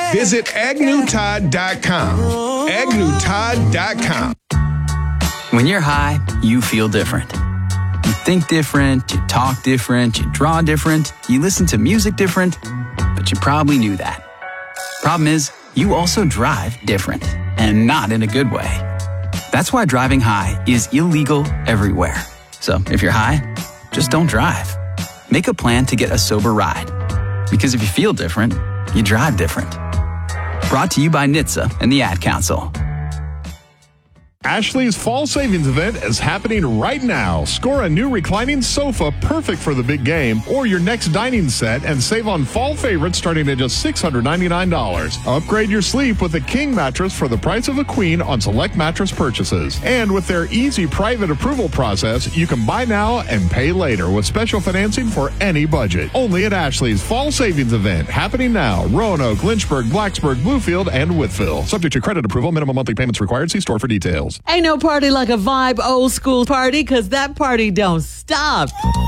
Visit AgnewTodd.com. AgnewTodd.com. When you're high, you feel different. You think different, you talk different, you draw different, you listen to music different, but you probably knew that. Problem is, you also drive different, and not in a good way. That's why driving high is illegal everywhere. So if you're high, just don't drive. Make a plan to get a sober ride. Because if you feel different, you drive different. Brought to you by NHTSA and the Ad Council. Ashley's Fall Savings Event is happening right now. Score a new reclining sofa perfect for the big game or your next dining set and save on fall favorites starting at just $699. Upgrade your sleep with a king mattress for the price of a queen on select mattress purchases. And with their easy private approval process, you can buy now and pay later with special financing for any budget. Only at Ashley's Fall Savings Event happening now. Roanoke, Lynchburg, Blacksburg, Bluefield, and Whitfield. Subject to credit approval. Minimum monthly payments required. See store for details. Ain't no party like a vibe old school party, because that party don't stop.